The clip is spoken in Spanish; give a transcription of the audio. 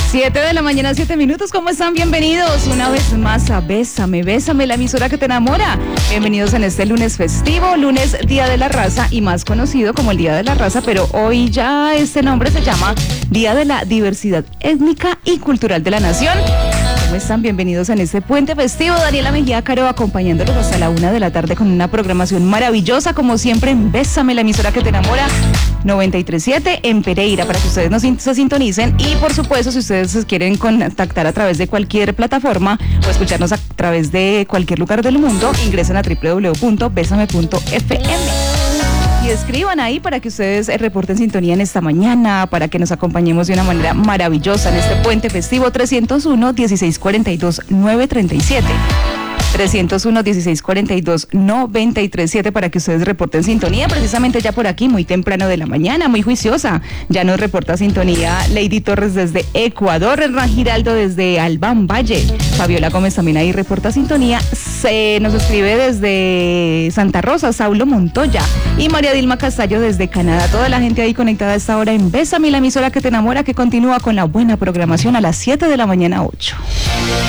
7 de la mañana, 7 minutos. ¿Cómo están? Bienvenidos una vez más a Bésame, Bésame, la emisora que te enamora. Bienvenidos en este lunes festivo, lunes Día de la Raza y más conocido como el Día de la Raza, pero hoy ya este nombre se llama Día de la Diversidad Étnica y Cultural de la Nación. ¿Cómo están? Bienvenidos en este puente festivo. Daniela Mejía Caro acompañándolos hasta la 1 de la tarde con una programación maravillosa, como siempre en Bésame, la emisora que te enamora, 93.7 en Pereira, para que ustedes nos se sintonicen. Y por supuesto, si ustedes se quieren contactar a través de cualquier plataforma o escucharnos a través de cualquier lugar del mundo, ingresen a www.besame.fm. Y escriban ahí para que ustedes reporten sintonía en esta mañana, para que nos acompañemos de una manera maravillosa en este puente festivo. 301-1642-937. 301-1642-937 para que ustedes reporten sintonía. Precisamente ya por aquí, muy temprano de la mañana, muy juiciosa, ya nos reporta sintonía Lady Torres desde Ecuador, Hernán Giraldo desde Albán Valle, Fabiola Gómez también ahí reporta sintonía. Se nos escribe desde Santa Rosa, Saulo Montoya, y María Dilma Castaño desde Canadá. Toda la gente ahí conectada a esta hora en Bésame, la emisora que te enamora, que continúa con la buena programación a las 7 de la mañana 8.